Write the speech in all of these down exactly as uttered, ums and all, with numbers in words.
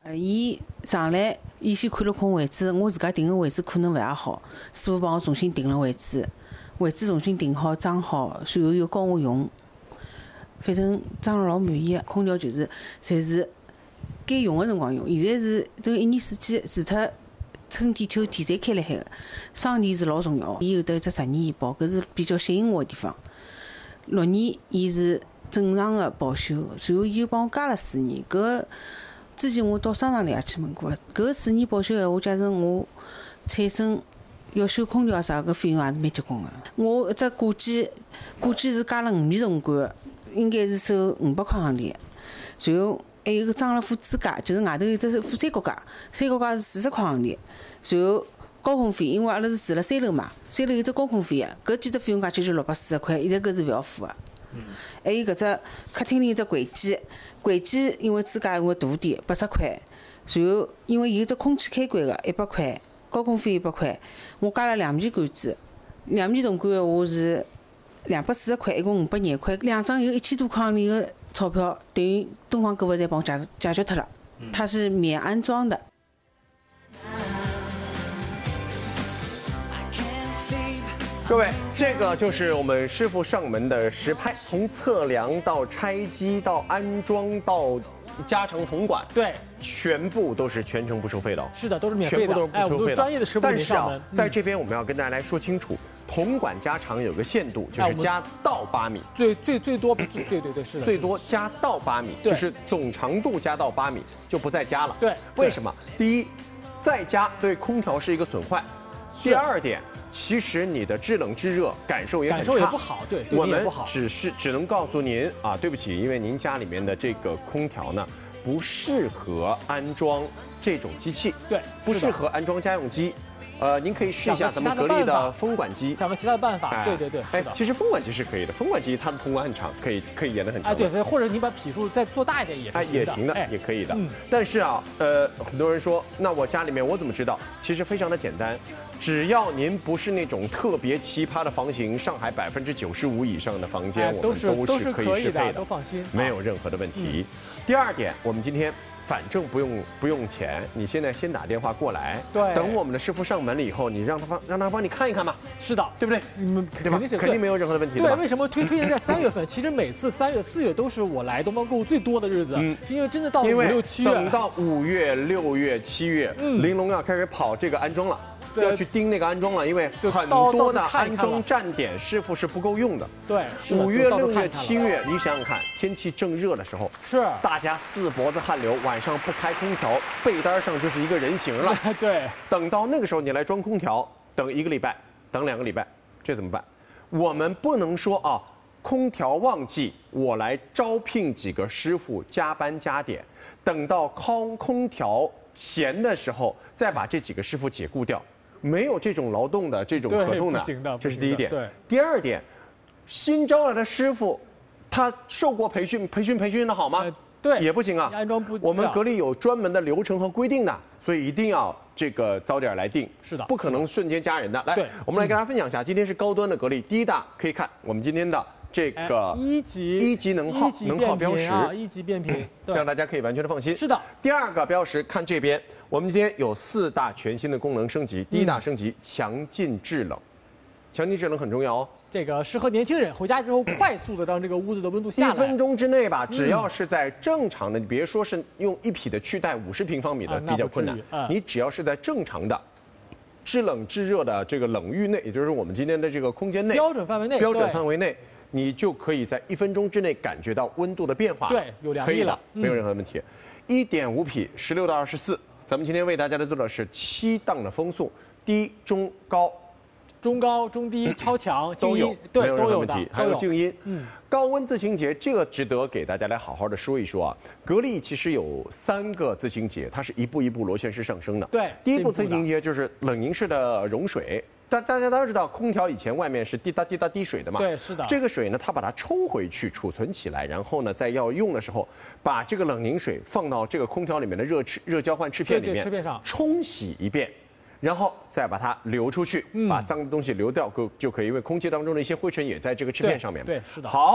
呃，伊上来，伊先看了空位置，我自家定个位置可能勿大好，师傅帮我重新定了位置，位置重新定好，装好，随后又教我用，反正装了老满意个。空调就是，侪是该用个辰光用。现在是这一年四季，除脱春天、秋天侪开辣海个，霜电是老重要。伊有得一只十年医保，搿是比较吸引我个地方。六年伊是正常个保修，随后伊又帮我加了四年，搿。之前我到商场里也去问过，搿四年保修闲话，假使我产生要修空调啥，搿费用也是蛮结棍个。我一只挂机，挂机是加了五米铜管，应该是收五百块行钿。然后还有个装了副支架，就是外头有只副三角架，三角架是四十块行钿。然后高空费，因为阿拉是住辣三楼嘛，三楼有只高空费个，搿几只费用加起来就六百四十块，现在搿是勿要付个。还有搿只客厅里有只柜机，柜机因为支架因为大点，八十块。然后因为有只空气开关个，一百块，高空费一百块。我加了两面管子，两面铜管个话是两百四十块，一共五百廿块。两张有一千多块钿个钞票，等于东方购物侪帮我解解决脱了。它是免安装的。 各位，这个就是我们师傅上门的实拍，从测量到拆机到安装到加长铜管， 对， 全部都是全程不收费的。 是的，都是免费的， 全部都是不收费的。 哎，我们专业的师傅但是啊， 嗯、 在这边我们要跟大家来说清楚，铜管加长有个限度，就是加到八米， 最最最多，对对对，是的， 最多加到八米，就是总长度加到八米就不再加了。 对， 为什么？第一，再加对空调是一个损坏。第二点。其实你的制冷制热感受也很差， 感受也不好，对， 我们只是只能告诉您啊，对不起，因为您家里面的这个空调呢，不适合安装这种机器， 对， 不适合安装家用机。呃，您可以试一下咱们格力的风管机， 想个其他的办法，对对对， 哎，其实风管机是可以的，风管机它的铜管很长，可以可以延得很长。 哎，对对，或者你把匹数再做大一点也是哎也行的，也可以的。但是啊，呃，很多人说，那我家里面我怎么知道？其实非常的简单。只要您不是那种特别奇葩的房型，上海百分之九十五以上的房间，我们都是可以适配的， 都放心， 没有任何的问题。第二点，我们今天反正不用不用钱，你现在先打电话过来， 对， 等我们的师傅上门了以后，你让他帮让他帮你看一看吧。 是的， 对不对？ 你们对吧？肯定没有任何的问题。 对，为什么推推荐在三月份？其实每次三月、四月都是我来东方购物最多的日子，嗯，因为真的到五六七月， 等到五月、六月、七月，嗯，玲珑要开始跑这个安装了。要去盯那个安装了，因为很多的安装站点师傅是不够用的。 对， 五月、六月、七月，你想想看，天气正热的时候， 是大家四脖子汗流，晚上不开空调，被单上就是一个人形了。 对， 等到那个时候你来装空调，等一个礼拜，等两个礼拜，这怎么办？我们不能说啊，空调旺季我来招聘几个师傅加班加点，等到空空调闲的时候再把这几个师傅解雇掉。没有这种劳动的这种合同的，这是第一点。 对， 第二点，新招来的师傅，他受过培训，培训培训的好吗？ 呃、对， 也不行啊。 安装不， 我们格力有专门的流程和规定的，所以一定要这个早点来定。 是的， 不可能瞬间加人的。来， 对， 我们来跟大家分享一下，今天是高端的格力第一大，可以看我们今天的。这个一级一级能耗能耗标识， 一级变频， 让大家可以完全的放心。 是的。 第二个标识，看这边，我们今天有四大全新的功能升级。第一大升级，强劲制冷，强劲制冷很重要哦。 这个适合年轻人回家之后快速的让这个屋子的温度下来。 一分钟之内吧，只要是在正常的，你别说是用一匹的去带五十平方米的比较困难，你只要是在正常的。制冷制热的这个冷域内，也就是我们今天的这个空间内标准范围内， 标准范围内。你就可以在一分钟之内感觉到温度的变化， 对，有凉意了， 没有任何问题。一点五匹，十六到二十四，咱们今天为大家来做的是七档的风速，低、中、高， 中高、中低、超强都有， 对， 没有任何问题。还有静音， 嗯， 高温自清洁，这个值得给大家来好好的说一说啊。格力其实有三个自清洁，它是一步一步螺旋式上升的。 对， 第一步自清洁就是冷凝式的溶水。但大家都知道，空调以前外面是滴答滴答滴水的嘛？ 对，是的。 这个水呢，它把它抽回去，储存起来，然后呢，在要用的时候，把这个冷凝水放到这个空调里面的热翅热交换翅片里面， 翅片上冲洗一遍，然后再把它流出去，嗯、把脏的东西流掉，就就可以。因为空气当中的一些灰尘也在这个翅片上面。 对，是的。 好，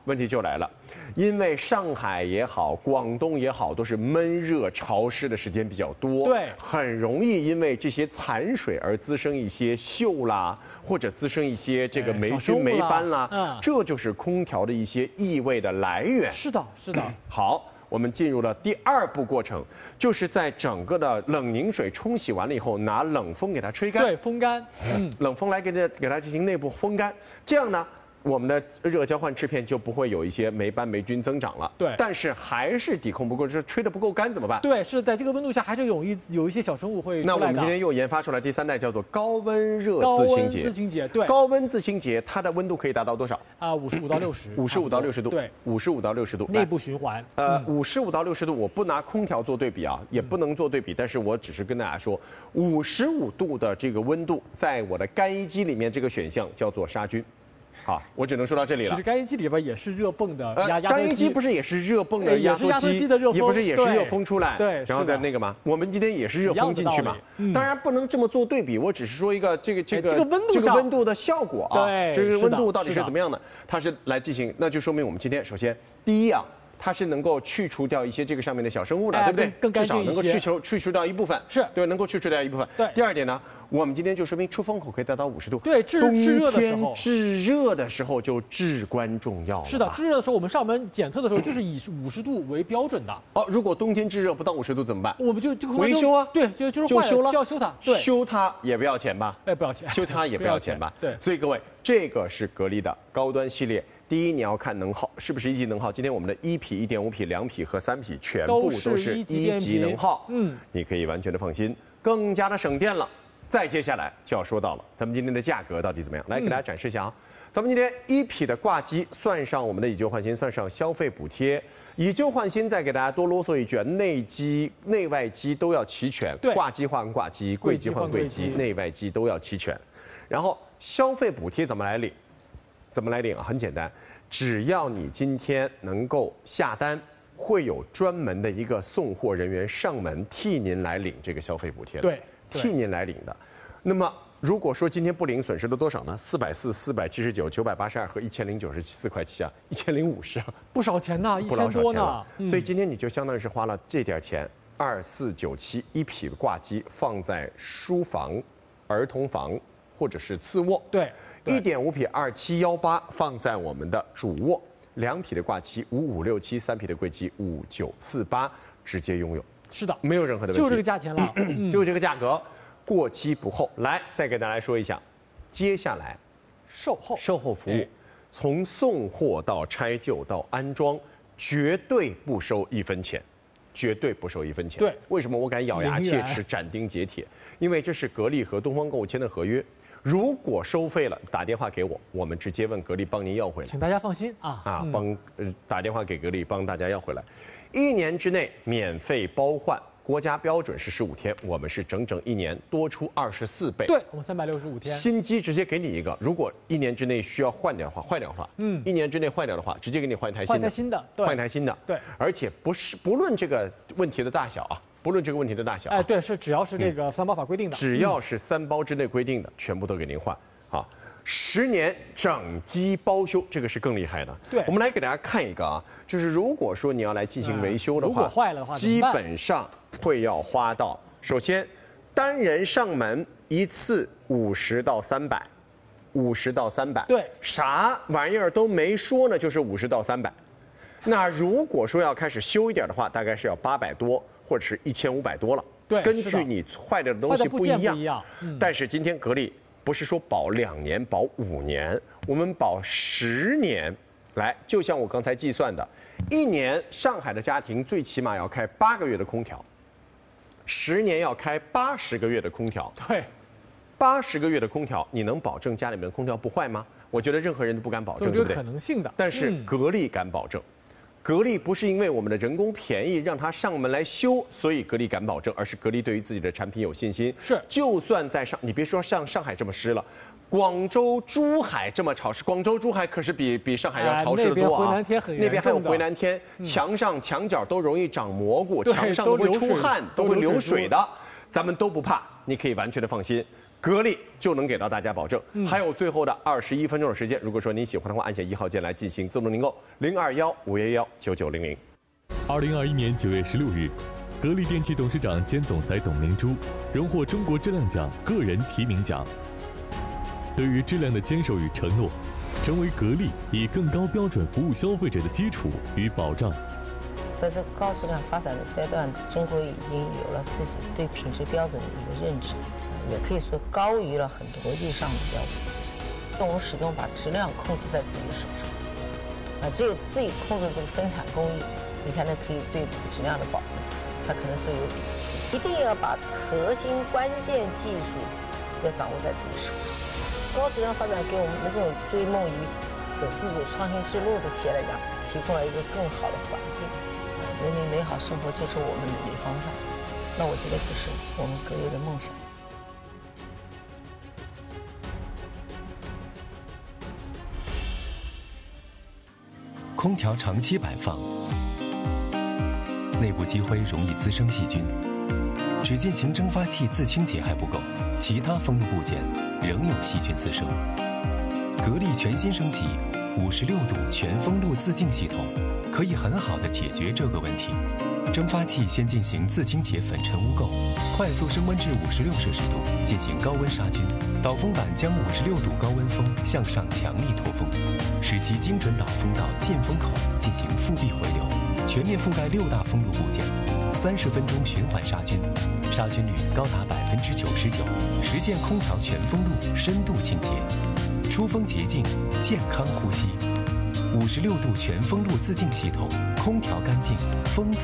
问题就来了，因为上海也好，广东也好，都是闷热潮湿的时间比较多， 对， 很容易因为这些残水而滋生一些锈啦，或者滋生一些这个霉菌、霉斑啦，嗯，这就是空调的一些异味的来源。 是的，是的。 好。我们进入了第二步过程，就是在整个的冷凝水冲洗完了以后，拿冷风给它吹干， 对，风干， 嗯，冷风来给它给它进行内部风干，这样呢，我们的热交换制片就不会有一些霉斑霉菌增长了。 对， 但是还是抵控不够，就是吹得不够干怎么办？ 对，是在这个温度下还是有一有一些小生物会出来的。 那我们今天又研发出来第三代叫做高温热自清洁。 自清洁，对， 高温自清洁，它的温度可以达到多少？ 啊，五十五到六十。 五十五到六十度。 对， 五十五到六十度。 内部循环。 呃，五十五到六十度，我不拿空调做对比啊，也不能做对比，但是我只是跟大家说，五十五度的这个温度，在我的干衣机里面这个选项叫做杀菌。好，我只能说到这里了。 其实干衣机里边也是热泵的压压干衣机不是也是热泵的压缩机，也不是也是热风出来， 对， 然后再那个嘛。我们今天也是热风进去嘛。当然不能这么做对比，我只是说一个这个这个这个温度这个温度的效果啊， 对， 这个温度到底是怎么样的？它是来进行，那就说明我们今天首先第一啊。它是能够去除掉一些这个上面的小生物的，对不对？ 更干净一些， 至少能够去除去除掉一部分， 是对，能够去除掉一部分。 对。 第二点呢，我们今天就说明出风口可以达到五十度。 对，制制热的时候， 制热的时候就至关重要了。 是的，制热的时候我们上门检测的时候就是以五十度为标准的。 哦，如果冬天制热不到五十度怎么办？ 我们就就维修啊， 对，就就是就修了， 就要修它。对， 修它也不要钱吧？ 哎，不要钱。 修它也不要钱吧？ 对。 所以各位，这个是格力的高端系列。第一，你要看能耗是不是一级能耗。今天我们的一匹、一点五匹、两匹和三匹全部都是一级能耗，嗯，你可以完全的放心，更加的省电了。再接下来就要说到了，咱们今天的价格到底怎么样？来给大家展示一下啊。咱们今天一匹的挂机算上我们的以旧换新，算上消费补贴，以旧换新再给大家多啰嗦一句，内机、内外机都要齐全，挂机换挂机，柜机换柜机，内外机都要齐全。然后消费补贴怎么来领？怎么来领啊？很简单，只要你今天能够下单，会有专门的一个送货人员上门替您来领这个消费补贴的。 对， 替您来领的。那么如果说今天不领，损失了多少呢？四百四、四百七十九、九百八十二和一千零九十四块七啊，一千零五十啊， 不少钱呐，一千多呢。 嗯、所以今天你就相当于是花了这点钱，二四九七一匹的挂机放在书房、儿童房或者是次卧。 对。 一点五匹二七幺八放在我们的主卧，两匹的挂机五五六七，三匹的柜机五九四八，直接拥有。 是的， 没有任何的问题， 就这个价钱了， 嗯、就这个价格，过期不候。来，再给大家说一下，接下来售后售后服务，从送货到拆旧到安装，绝对不收一分钱。绝对不收一分钱。 对， 为什么我敢咬牙切齿、斩钉截铁？因为这是格力和东方购物签的合约。如果收费了，打电话给我，我们直接问格力帮您要回来。 请大家放心啊啊，帮呃打电话给格力帮大家要回来，一年之内免费包换。国家标准是十五天，我们是整整一年，多出二十四倍。 对，我们三百六十五天。 新机直接给你一个，如果一年之内需要换掉的话，坏掉的话，嗯，一年之内坏掉的话，直接给你换一台新的。 换一台新的， 换一台新的。 对， 而且不是不论这个问题的大小啊，不论这个问题的大小、啊， 哎，对，是只要是这个三包法规定的， 只要是三包之内规定的，全部都给您换啊。十年整机包修，这个是更厉害的。 对， 我们来给大家看一个啊，就是如果说你要来进行维修的话， 如果坏了的话， 基本上会要花到，首先单人上门一次五十到三百，五十到三百， 对， 啥玩意儿都没说呢，就是五十到三百。那如果说要开始修一点的话，大概是要八百多或者是一千五百多了。 对， 根据你坏掉的东西不一样。 不一样嗯、但是今天格力不是说保两年、保五年，我们保十年。来，就像我刚才计算的，一年上海的家庭最起码要开八个月的空调，十年要开八十个月的空调。 对， 八十个月的空调，你能保证家里面的空调不坏吗？我觉得任何人都不敢保证， 对不对？可能性的。 但是格力敢保证。嗯格力不是因为我们的人工便宜让他上门来修，所以格力敢保证，而是格力对于自己的产品有信心。 是， 就算在上，你别说像上海这么湿了，广州、珠海这么潮湿，广州、珠海可是比比上海要潮湿的多啊。 那边回南天很严重的， 那边还有回南天，墙上墙角都容易长蘑菇，墙上都会出汗，都会流水的，咱们都不怕，你可以完全的放心。 格力就能给到大家保证。嗯、还有最后的二十一分钟的时间，如果说您喜欢的话，按下一号键来进行自动订购，零二幺五幺幺九九零零。 二零二一年九月十六日，格力电器董事长兼总裁董明珠荣获中国质量奖个人提名奖。对于质量的坚守与承诺，成为格力以更高标准服务消费者的基础与保障。 在这个高质量发展的阶段，中国已经有了自己对品质标准的一个认知，也可以说高于了很多国际上的标准。我们始终把质量控制在自己的手上，啊，只有自己控制这个生产工艺，你才能可以对这个质量的保证，才可能说有底气。一定要把核心关键技术要掌握在自己手上。高质量发展给我们这种追梦于走自主创新之路的企业来讲，提供了一个更好的环境。人民美好生活就是我们努力方向，那我觉得这是我们格力的梦想。 空调长期摆放，内部积灰容易滋生细菌，只进行蒸发器自清洁还不够，其他封路部件仍有细菌滋生。格力全新升级五十六度全封路自净系统，可以很好的解决这个问题。蒸发器先进行自清洁粉尘污垢，快速升温至五十六摄氏度，进行高温杀菌。导风板将五十六度高温风向上强力脱风，使其精准导风到进风口进行复闭回流，全面覆盖六大封路部件，三十分钟循环杀菌，杀菌率高达百分之九十九，实现空调全封路深度清洁，出风洁净，健康呼吸。五十六度全封路自净系统，空调干净，风采。